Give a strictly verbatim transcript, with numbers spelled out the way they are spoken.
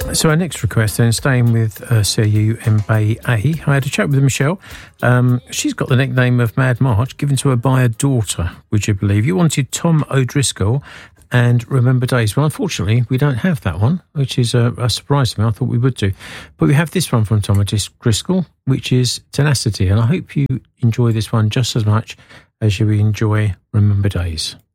So our next request then, staying with uh, C U M B A, I had a chat with Michelle. Um, she's got the nickname of Mad March given to her by her daughter, would you believe? You wanted Tom O'Driscoll and Remember Days. Well, unfortunately, we don't have that one, which is a, a surprise to me. I thought we would do. But we have this one from Tom O'Driscoll, which is Tenacity. And I hope you enjoy this one just as much as you enjoy Remember Days.